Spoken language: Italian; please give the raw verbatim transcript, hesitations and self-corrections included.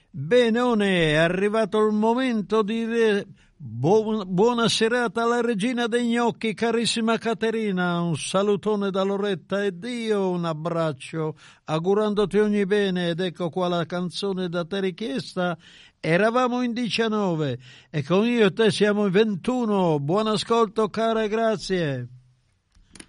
Benone, è arrivato il momento di dire buona, buona serata alla regina dei gnocchi, carissima Caterina, un salutone da Loretta e Dio, un abbraccio, augurandoti ogni bene, ed ecco qua la canzone da te richiesta. Eravamo in diciannove e con io e te siamo in ventuno. Buon ascolto, cara, e grazie.